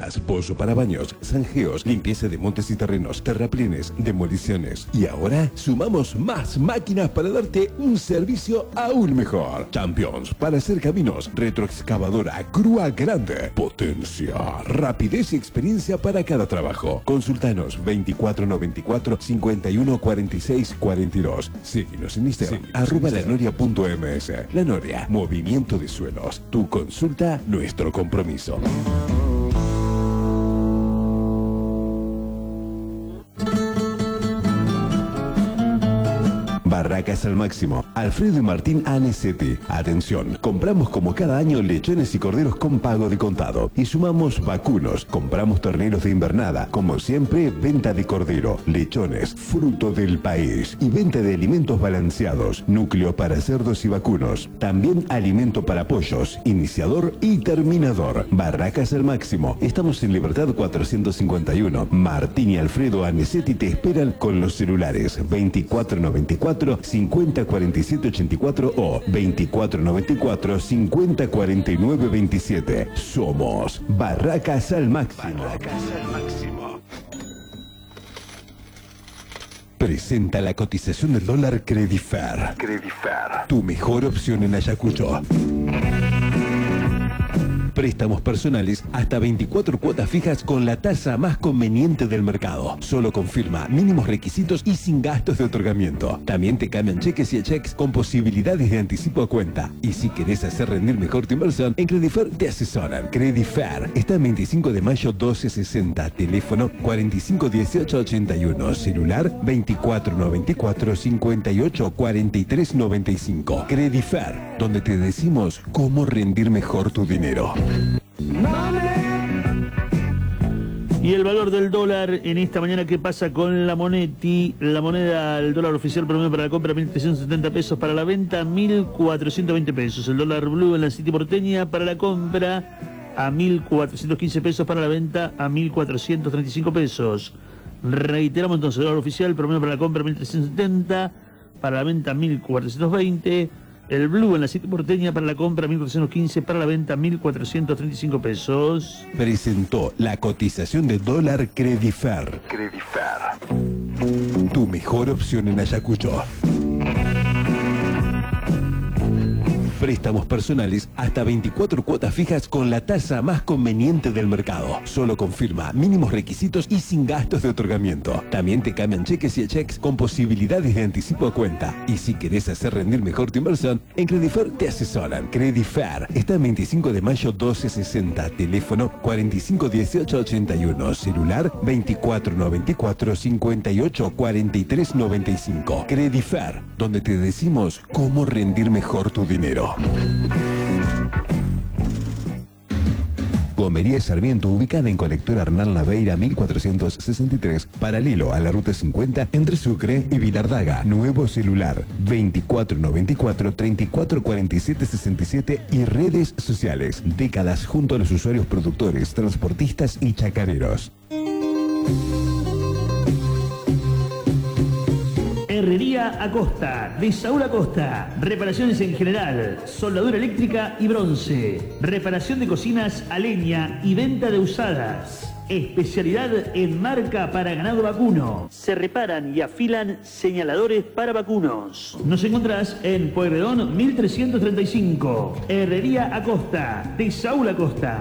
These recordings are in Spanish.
obras, pozo para baños, zanjeos, limpieza de montes y terrenos, terraplenes, demoliciones. Y ahora sumamos más máquinas para darte un servicio aún mejor. Champions para hacer caminos, retroexcavadora, grúa grande, potencia, rapidez y experiencia para cada trabajo. Consultanos 2494 51 46 42. Síguenos en Instagram, @lanoria.ms. La Noria, movimiento de suelos. Tu consulta, nuestro compromiso. Barracas al máximo. Alfredo y Martín Anesetti. Atención, compramos como cada año lechones y corderos con pago de contado. Y sumamos vacunos. Compramos terneros de invernada. Como siempre, venta de cordero, lechones, fruto del país. Y venta de alimentos balanceados. Núcleo para cerdos y vacunos. También alimento para pollos, iniciador y terminador. Barracas al máximo. Estamos en Libertad 451. Martín y Alfredo Anesetti te esperan con los celulares 2494 50 47 84 o 2494 50 49 27. Somos Barracas al máximo. Barracas al máximo. Presenta la cotización del dólar Credifer. Credifer. Tu mejor opción en Ayacucho. Préstamos personales hasta 24 cuotas fijas con la tasa más conveniente del mercado. Solo confirma mínimos requisitos y sin gastos de otorgamiento. También te cambian cheques y cheques con posibilidades de anticipo a cuenta. Y si querés hacer rendir mejor tu inversión, en Credifer te asesoran. Credifer está en 25 de mayo 1260. Teléfono 45 18 81. Celular 24 94 58 43 95. Credifer, donde te decimos cómo rendir mejor tu dinero. Y el valor del dólar en esta mañana, ¿qué pasa con la Monetti? La moneda, el dólar oficial promedio para la compra 1.370 pesos, para la venta 1.420 pesos. El dólar blue en la City porteña para la compra a 1.415 pesos, para la venta a 1.435 pesos. Reiteramos entonces, el dólar oficial promedio para la compra 1.370, para la venta 1.420. El blue en la City porteña para la compra 1.415, para la venta 1.435 pesos. Presentó la cotización de dólar Credifer. Credifer. Tu mejor opción en Ayacucho. Préstamos personales hasta 24 cuotas fijas con la tasa más conveniente del mercado. Solo confirma mínimos requisitos y sin gastos de otorgamiento. También te cambian cheques y cheques con posibilidades de anticipo a cuenta. Y si querés hacer rendir mejor tu inversión, en Credifer te asesoran. Credifer está en 25 de mayo 1260. Teléfono 45 18 81. Celular 24 94 58 43 95. Credifer, donde te decimos cómo rendir mejor tu dinero. Comería Sarmiento, ubicada en Colector Hernán Laveira 1463, paralelo a la Ruta 50 entre Sucre y Vilardaga. Nuevo celular 2494 34 47 67 y redes sociales. Décadas junto a los usuarios, productores, transportistas y chacareros. Herrería Acosta, de Saúl Acosta. Reparaciones en general, soldadura eléctrica y bronce. Reparación de cocinas a leña y venta de usadas. Especialidad en marca para ganado vacuno. Se reparan y afilan señaladores para vacunos. Nos encontrás en Pueyrredón 1335. Herrería Acosta, de Saúl Acosta.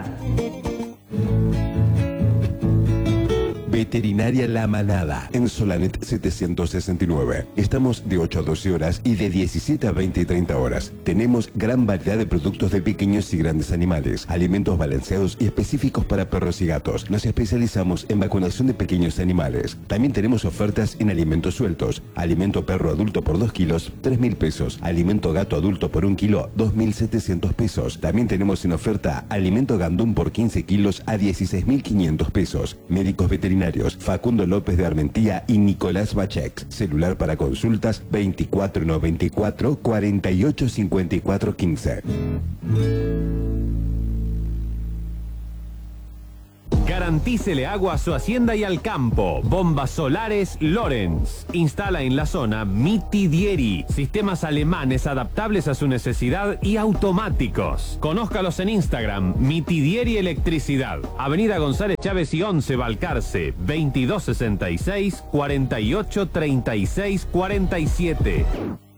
Veterinaria La Manada, en Solanet 769. Estamos de 8 a 12 horas y de 17 a 20 y 30 horas. Tenemos gran variedad de productos de pequeños y grandes animales, alimentos balanceados y específicos para perros y gatos. Nos especializamos en vacunación de pequeños animales. También tenemos ofertas en alimentos sueltos. Alimento perro adulto por 2 kilos, 3.000 pesos. Alimento gato adulto por 1 kilo, 2.700 pesos. También tenemos en oferta alimento gandún por 15 kilos a 16.500 pesos. Médicos veterinarios Facundo López de Armentía y Nicolás Bachek. Celular para consultas 2494 48 54 15. Garantícele agua a su hacienda y al campo. Bombas solares Lorenz. Instala en la zona Mitidieri. Sistemas alemanes adaptables a su necesidad y automáticos. Conózcalos en Instagram, Mitidieri Electricidad. Avenida González Chávez y 11 Balcarce, 2266 48 36 47.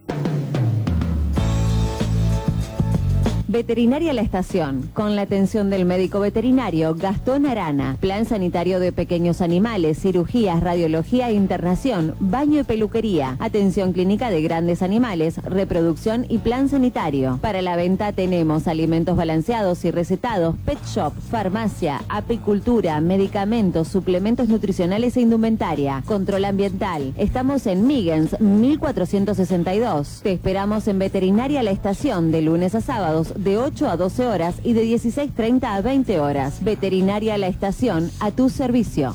Veterinaria La Estación, con la atención del médico veterinario Gastón Arana. Plan sanitario de pequeños animales, cirugías, radiología e internación, baño y peluquería. Atención clínica de grandes animales, reproducción y plan sanitario. Para la venta tenemos alimentos balanceados y recetados, pet shop, farmacia, apicultura, medicamentos, suplementos nutricionales e indumentaria. Control ambiental. Estamos en Migens, 1462. Te esperamos en Veterinaria La Estación, de lunes a sábados, de 8 a 12 horas y de 16:30 a 20 horas. Veterinaria La Estación, a tu servicio.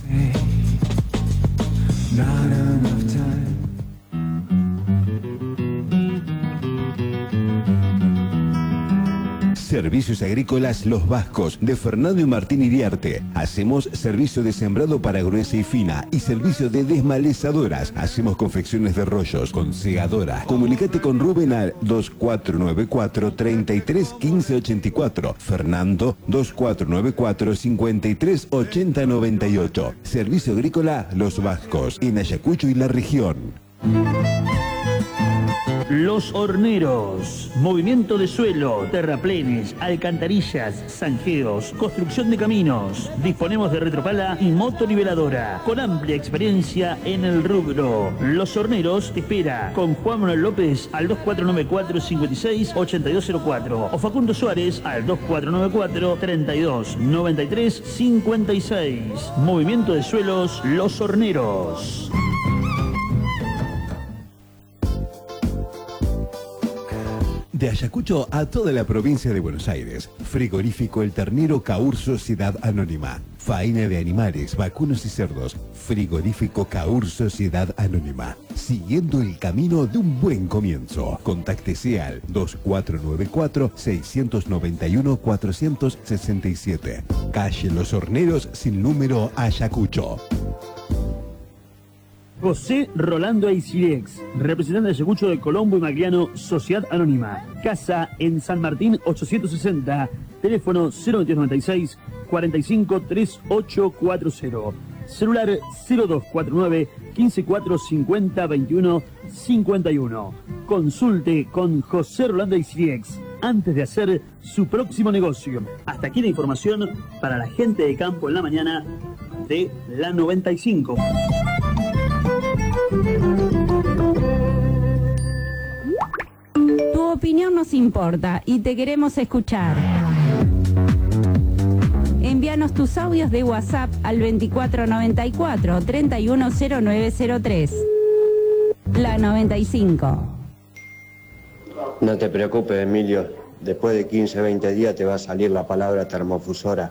Servicios Agrícolas Los Vascos, de Fernando y Martín Iriarte. Hacemos servicio de sembrado para gruesa y fina y servicio de desmalezadoras. Hacemos confecciones de rollos con segadora. Comunicate con Rubén al 2494 33 15 84. Fernando 2494 53 80 98. Servicio Agrícola Los Vascos, en Ayacucho y la región. Los Horneros, movimiento de suelo, terraplenes, alcantarillas, zanjeos, construcción de caminos. Disponemos de retropala y motoniveladora, con amplia experiencia en el rubro. Los Horneros te espera con Juan Manuel López al 2494 56 8204 o Facundo Suárez al 2494 32 93 56. Movimiento de suelos, Los Horneros. De Ayacucho a toda la provincia de Buenos Aires. Frigorífico El Ternero Caur Sociedad Anónima. Faena de animales, vacunos y cerdos. Frigorífico Caur Sociedad Anónima. Siguiendo el camino de un buen comienzo. Contáctese al 2494-691-467. Calle Los Horneros, sin número, Ayacucho. José Rolando Aisirex, representante de Ayacucho de Colombo y Magliano, Sociedad Anónima. Casa en San Martín 860, teléfono 02296 45 3840. Celular 0249 15450 21 51. Consulte con José Rolando Aisirex antes de hacer su próximo negocio. Hasta aquí la información para la gente de campo en la mañana de la 95. Tu opinión nos importa y te queremos escuchar. Envíanos tus audios de WhatsApp al 2494 310903. La 95. No te preocupes, Emilio. Después de 15, 20 días te va a salir la palabra termofusora.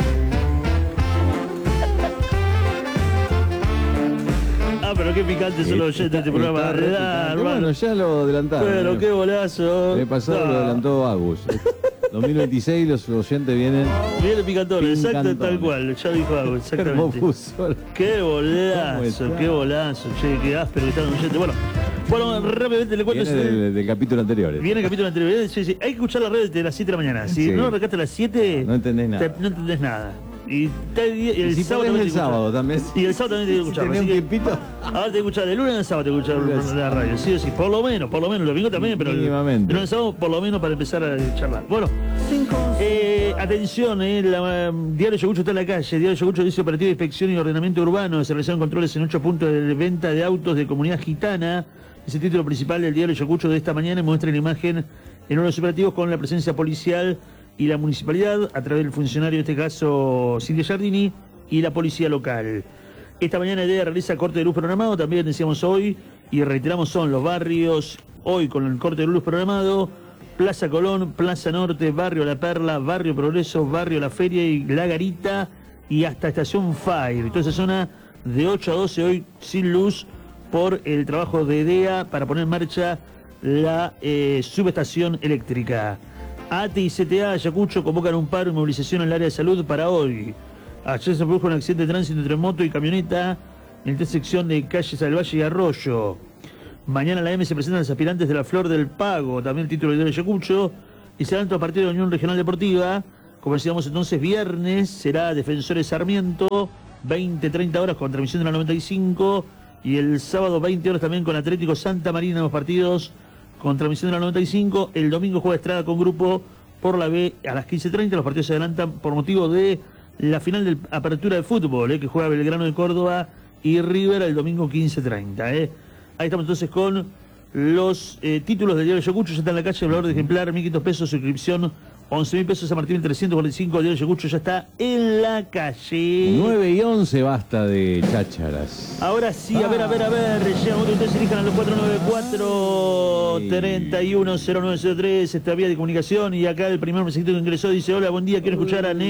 Pero qué picante son los oyentes de este programa. Bueno, ya lo adelantaron. Pero qué golazo. El pasado lo adelantó Agus. 2026 los oyentes vienen. Viene picantón, exacto, tal cual. Ya dijo Agus, exactamente. Qué bolazo, qué bolazo. Che, qué áspero que están los oyentes. Bueno, rápidamente le cuento. Viene del capítulo anterior. Viene el capítulo anterior. Sí, sí. Hay que escuchar la red de las 7 de la mañana. Si no arrancaste a las 7, no entendés nada. No entendés nada. Y el si sábado también el sábado también. Y el sábado también te que escuchar. ¿Tenés un tiempito? Ahora te que escuchar de lunes al sábado, te escuchar la radio. Sí o sí, por lo menos, el domingo también, pero el lunes al sábado por lo menos para empezar a charlar. Bueno, atención, Diario Ayacucho está en la calle. Diario Ayacucho dice operativo de inspección y ordenamiento urbano. Se realizaron controles en 8 puntos de venta de autos de comunidad gitana. Es el título principal del Diario Ayacucho de esta mañana. Muestra la imagen en uno de los operativos con la presencia policial y la municipalidad, a través del funcionario, en este caso Cintia Giardini, y la policía local. Esta mañana IDEA realiza corte de luz programado, también decíamos hoy, y reiteramos, son los barrios, hoy con el corte de luz programado, Plaza Colón, Plaza Norte, Barrio La Perla, Barrio Progreso, Barrio La Feria y La Garita, y hasta Estación Fire. Toda esa zona de 8 a 12 hoy sin luz por el trabajo de IDEA para poner en marcha la subestación eléctrica. ATE y CTA Ayacucho convocan un paro y movilización en el área de salud para hoy. Ayer se produjo un accidente de tránsito entre moto y camioneta en la intersección de calles del Valle y Arroyo. Mañana a la M se presentan los aspirantes de la Flor del Pago, también el título de Ayacucho, y serán todos partidos de la Unión Regional Deportiva. Como decíamos entonces, viernes será Defensores Sarmiento, 20-30 horas con transmisión de la 95, y el sábado 20 horas también con Atlético Santa Marina, los partidos con transmisión de la 95. El domingo juega Estrada con Grupo por la B a las 15:30. Los partidos se adelantan por motivo de la final de apertura de fútbol, que juega Belgrano de Córdoba y River el domingo 15:30. Ahí estamos entonces con los títulos del diario Ayacucho. Ya está en la calle, el valor de ejemplar, 1.500 pesos, suscripción 11.000 pesos. San Martín 345, el diario Ayacucho ya está en la calle. 9 y 11, basta de chácharas. Ahora sí, a ver, llegamos que ustedes se elijan a los 494-310903, esta vía de comunicación, y acá el primer mensajito que ingresó dice: hola, buen día, quiero escuchar a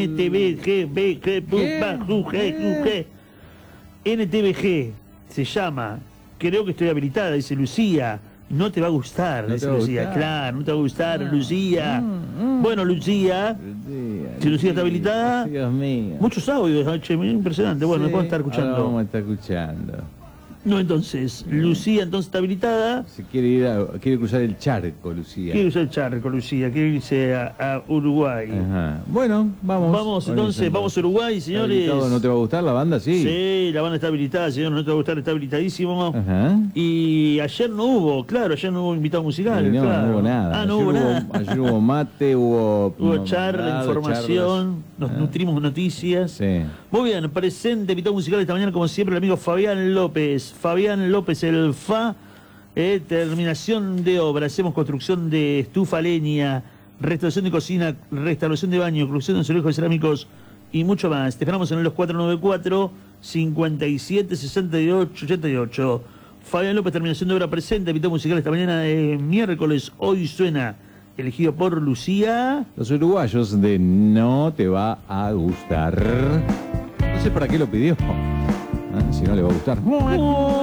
NTVG, se llama, creo que estoy habilitada, dice Lucía. No te va a gustar, no dice te va a Lucía. gustar. Claro, no te va a gustar, Lucía. Bueno, Lucía, si Lucía está habilitada, Dios mío. muchos audios, che, impresionante. Bueno, Sí, después estar escuchando. ahora vamos a estar escuchando. No, entonces, Lucía entonces está habilitada. Se quiere quiere cruzar el charco, Lucía. Quiere usar el charco, Lucía, quiere irse a Uruguay. Ajá. Bueno, vamos. Vamos entonces, vamos a Uruguay, señores. ¿No te va a gustar la banda? Sí. Sí, la banda está habilitada, señor, no te va a gustar, está habilitadísimo. Ajá. Y ayer no hubo, claro, ayer no hubo invitado musical. Y no, claro. no hubo nada. Ah, no hubo nada. Ayer hubo mate, hubo charla, nada, información, charlas. nos nutrimos de noticias. Sí. Muy bien, presente invitado musical esta mañana, como siempre, el amigo Fabián López. Fabián López, el FA, terminación de obra. Hacemos construcción de estufa, leña, restauración de cocina, restauración de baño, construcción de azulejos cerámicos y mucho más. Te esperamos en los 494-5768-88. Fabián López, terminación de obra, presente invitado musical esta mañana de miércoles. Hoy suena, elegido por Lucía. Los uruguayos de No te va a gustar. No sé para qué lo pidió. Si no le va a gustar.